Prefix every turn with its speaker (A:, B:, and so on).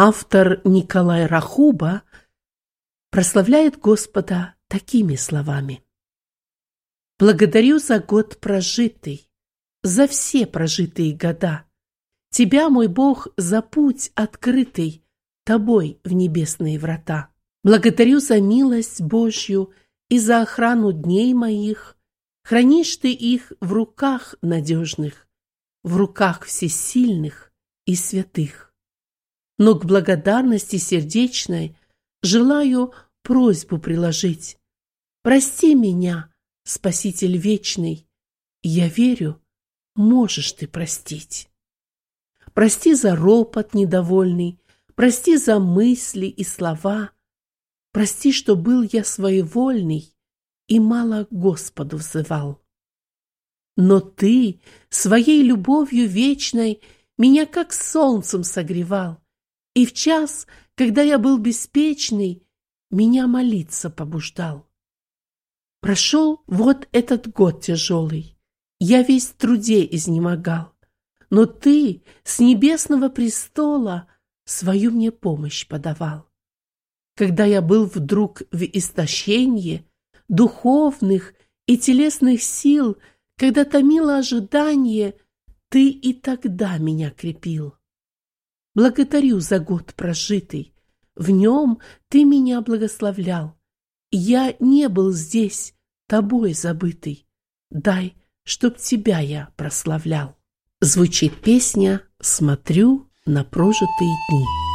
A: Автор Николай Рахуба прославляет Господа такими словами. «Благодарю за год прожитый, за все прожитые года. Тебя, мой Бог, за путь открытый Тобой в небесные врата. Благодарю за милость Божью и за охрану дней моих. Хранишь Ты их в руках надежных, в руках всесильных и святых. Но к благодарности сердечной желаю просьбу приложить. Прости меня, Спаситель вечный, я верю, можешь Ты простить. Прости за ропот недовольный, прости за мысли и слова, прости, что был я своевольный и мало Господу взывал. Но Ты своей любовью вечной меня как солнцем согревал, и в час, когда я был беспечный, меня молиться побуждал. Прошел вот этот год тяжелый, я весь в труде изнемогал, но Ты с небесного престола свою мне помощь подавал. Когда я был вдруг в истощении духовных и телесных сил, когда томило ожидание, Ты и тогда меня крепил. Благодарю за год прожитый, в нем Ты меня благословлял. Я не был здесь, Тобой забытый, дай, чтоб Тебя я прославлял. Звучит песня «Смотрю на прожитые дни».